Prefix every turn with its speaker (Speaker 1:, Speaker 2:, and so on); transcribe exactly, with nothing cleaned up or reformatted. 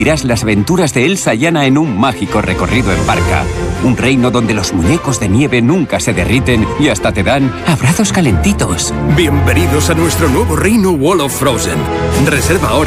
Speaker 1: Irás las aventuras de Elsa y Anna en un mágico recorrido en barca. Un reino donde los muñecos de nieve nunca se derriten y hasta te dan abrazos calentitos.
Speaker 2: Bienvenidos a nuestro nuevo reino Wall of Frozen. Reserva ahora